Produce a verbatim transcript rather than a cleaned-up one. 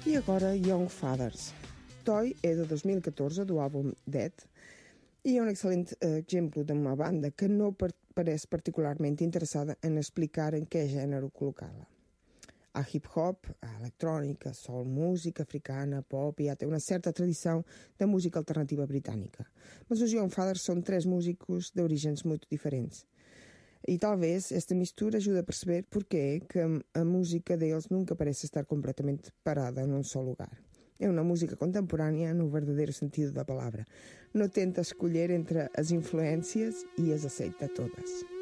E agora Young Fathers. Toy é de dois mil e catorze, do álbum Dead, e é um excelente uh, exemplo de uma banda que não par parece particularmente interessada em explicar em que género colocá-la. Há hip-hop, há eletrónica, soul, música africana, pop e até uma certa tradição da música alternativa britânica. Mas os Young Fathers são três músicos de origens muito diferentes. E talvez esta mistura ajude a perceber porque é que a, a música deles nunca parece estar completamente parada num só lugar. É uma música contemporânea no verdadeiro sentido da palavra. Não tenta escolher entre as influências e as aceita todas.